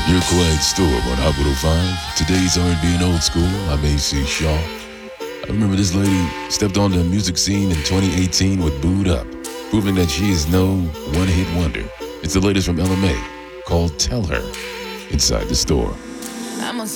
Your Quiet Storm on Hot 105. Today's R&B and old school. I'm AC Shaw. I remember this lady stepped on the music scene in 2018 with Booed Up, proving that she is no one-hit wonder. It's the latest from LMA called Tell Her inside the store. I'm on